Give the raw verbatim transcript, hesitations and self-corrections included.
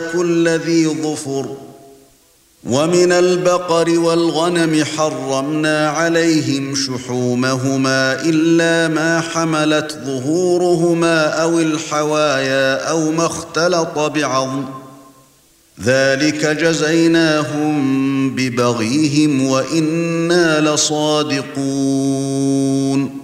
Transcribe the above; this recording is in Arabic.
كل ذي ظفر ومن البقر والغنم حرمنا عليهم شحومهما إلا ما حملت ظهورهما أو الحوايا أو ما اختلط بعظم ذلك جزيناهم ببغيهم وإنا لصادقون